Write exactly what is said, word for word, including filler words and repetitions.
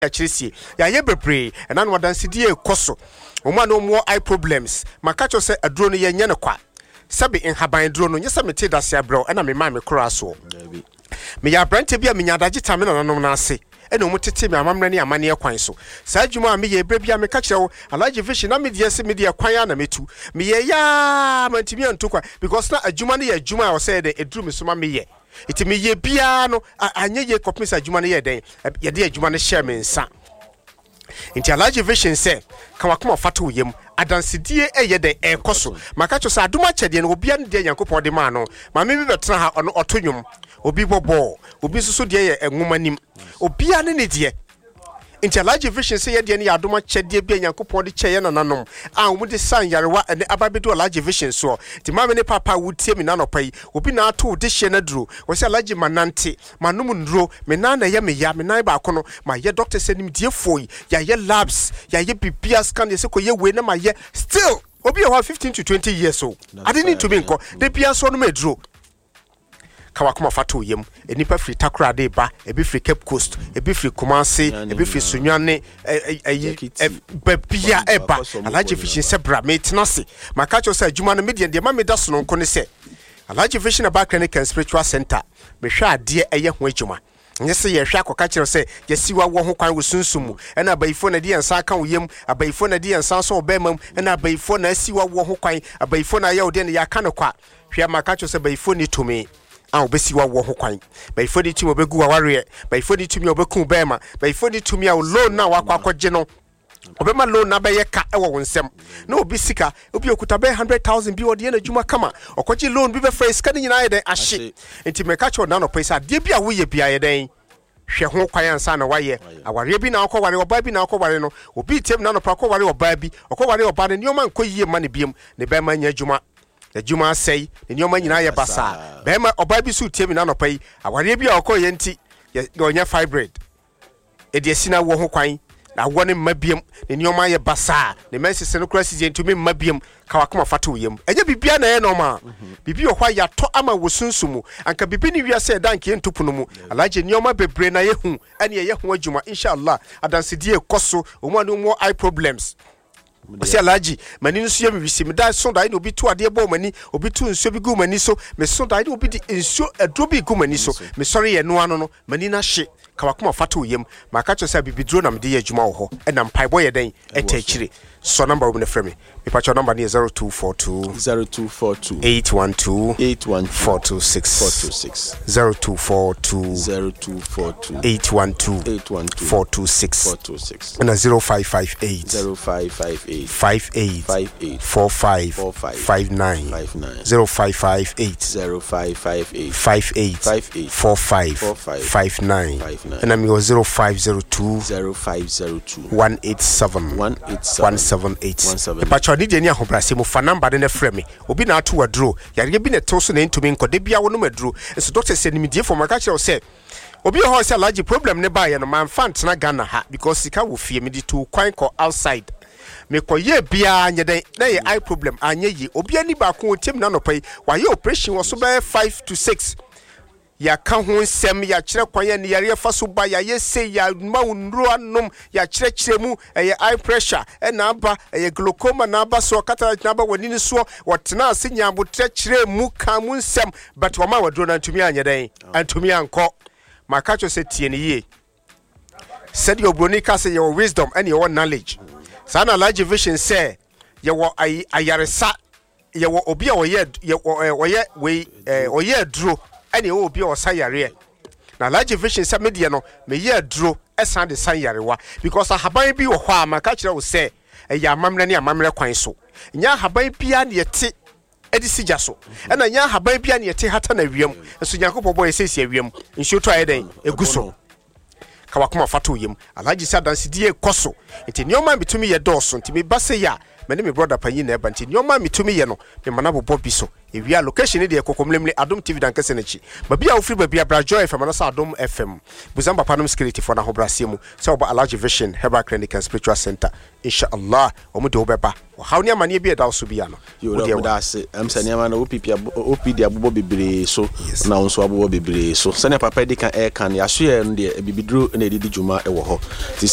Chelsea, ya ye bebre, and an wadansidie koso. Oma no more eye problems. Makacho say a drone ye nyana kwa. Sabi in haban drone, yesa me te da sia bro, and me ma me kraso. Me ya brante bia me nyadaji tamina na no na ase. Eno mutete me amamra ni amane kwan so. Sa adwuma me ye brebia me ka kire wo Alhaji Vision na me de ase me de kwan na metu. Me ye ya mantimi antokwa because na adwuma ne ye adwuma a wo say de eduru me so ma me ye. Iti me ye bia no anye ye kopisa adwuma ne ye den ye de adwuma ne share me nsa. Inti Alhaji Vision say kan wakoma fato yem adansidie eye de ekoso makacho sa aduma chede no obi an de Yankopon de ma no ma me bi betena ha ono otonwom obi bobo obi susu de ye enwomanim obi an ne de inti Alhaji Vision say ye de ne aduma chede bi Yankopon de cheye nananom a wo de san yarewa ne ababedu Alhaji Vision so ti ma me ne papa wutie mi na no pai obi na ato de hye na duro wo say Alhaji manante manum nduro me na na ye me ya me nan ba kono ma ye doctor senim die foi ya ye labs ya ye bibia scan ye se ko ye we na ma ye still obi o fifteen to twenty years old I didn't need to be nko de bia so no me duro kawakoma fato yem enipa free takra de ba ebi free Cape Coast ebi free Kumasi ebi free Sunwane bebia eba Alhaji Vision sebra me tenase makacho say adwuma no media de ma me da so no nko ne se Alhaji Vision Aba Clinic and Spiritual Center me hwa ade eye ho adwuma nyese ye hwa akoka kire se ye siwa wo ho kwan wo sunsumu ena abayifo na di ensa aka wo yem abayifo na di ensa so obemam ena abayifo na siwa wo ho kwan abayifo na ye ode ne ya ka ne kwa hwa makacho se abayifo ni tumi a obesi wa wo ho kwan by fodi tumi obegu wa ware by fodi tumi obeku bema by fodi tumi a loan na wakwa akogye no obema loan na be ye ka e wo nsem na obi sika obi okuta be one hundred thousand bi ode na adwuma kama okogye loan bi be fra sika ni nyina ye den ahye enti meka cho na no pesa de bi a wo ye bia ye den hwe ho kwan ansa na waye aware bi na akoware oba bi na akoware no obi tem na no pa akoware oba bi akoware oba ne nyoma nkoyie ma ne biem ne be ma nya adwuma the Juma say, the Yoma Yina Basa, Bema or Baby suit Tim in pay, aware bi a koyenti, your fibroid. Ediasina wo ho kwan, na wone mabiam, the Yoma Basa, the Messi Senocracy to me mabiam, Kawakuma fatu yem. And you be biana norma. Bibi or why ya to ama wosunsumu, and can be bini we say danki and tupunumu, Alhaji Nyoma be brena yehu, and ye yahu Juma, inshallah, adansidia koso, one no more eye problems. Say Alhaji mani nso ye me wisi me da so da no bi to ade bo mani obi to nso bi gu mani so me so da no bi di nso adro bi gu mani so me sorry ye no ano no mani na hye kawakoma fato yem maka cho say bibidro na me de ye adwuma wo ho e na mpai boy den etachire so number wo me frame me pacho number ne zero two four two eight one two four two six zero two four two eight one two four two six and zero five five eight five eight four five five nine zero five five eight five eight four five five nine and I'm your zero five zero two one eight seven one seven eight pacho ni de ni ahobrase mu fa number ne frame me obi na ato wadro yare bi ne toso na ntumi nkode bia wo no madro so doctor say ni medie for maka kire say obi ho say allergy problem ne ba ye no man fant na Ghana ha because sika wo fie me di to kwan ko outside me koye bia anye den na ye eye problem anye yi obi ani ba ko tim na no pai wa ye operation wo so be five to six ya ka ho nsem ya kire kwanya ne yare fa so ba ya ye say ya ma unru anom ya kire kire mu eye eye pressure e na aba eye glaucoma na aba so cataract na aba wani ni so wotena ase nyambo kire kire mu ka mu nsem but wa ma wadro na ntumi anye den antumi anko makacho se tie ne ye said your bronika say your wisdom and your knowledge sana Alhaji Vision say ye wo ayaresa ye wo obi a wo ye wo ye we o ye duro ani o obi o sayare na Alhaji Vision say media no me ye duro esan de sayarewa because ahaban bi wo hwa maka kire wo say e ya amamre ne amamre kwan so nya ahaban bia ne yete edisi jaso ena nya ahaban bia ne yete hata na wiem so Yankopon boy say sia wiem nso to ayeden eguso kawakoma fato yem Alhaji sadansi die koso enti nyoma bitumi ye doso enti me base ya me me brother panyi na eba enti nyoma mitumi ye no me mana bobo bi so ewia location de kokomlemle Adom T V dan kase nachi ba bia ofri ba bia bra Joy F M na sa Adom F M buzamba panom security for na hobrase mu so ba Alhaji Vision Aba Clinic and Spiritual Center inshallah omu de obeba how ne amane bia da so bia no yo do da se am se ne amane opipia opidi abubo bebre so na onso abubo bebre so se ne papa de kan e kan ya so ye no de bibidro na edidi juma e wo ho